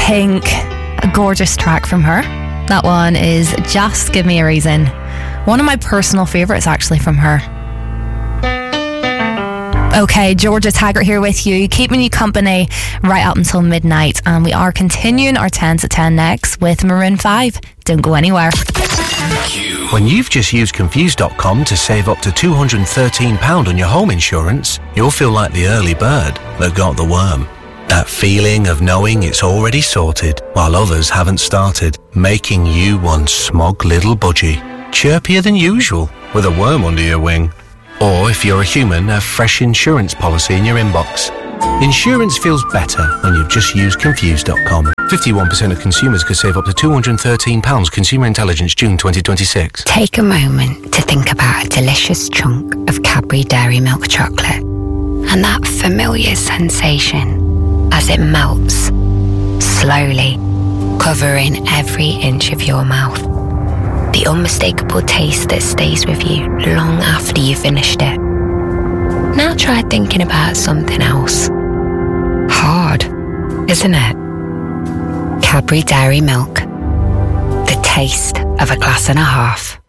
Pink, a gorgeous track from her. That one is Just Give Me a Reason. One of my personal favourites, actually, from her. Okay, Georgia Taggart here with you, keeping you company right up until midnight. And we are continuing our 10 to 10 next with Maroon 5. Don't go anywhere. When you've just used Confused.com to save up to £213 on your home insurance, you'll feel like the early bird that got the worm. That feeling of knowing it's already sorted while others haven't started, making you one smug little budgie, chirpier than usual with a worm under your wing. Or if you're a human, a fresh insurance policy in your inbox. Insurance feels better when you've just used Confused.com. 51% of consumers could save up to £213. Consumer Intelligence, June 2026. Take a moment to think about a delicious chunk of Cadbury Dairy Milk chocolate and that familiar sensation as it melts, slowly, covering every inch of your mouth. The unmistakable taste that stays with you long after you've finished it. Now try thinking about something else. Hard, isn't it? Cadbury Dairy Milk. The taste of a glass and a half.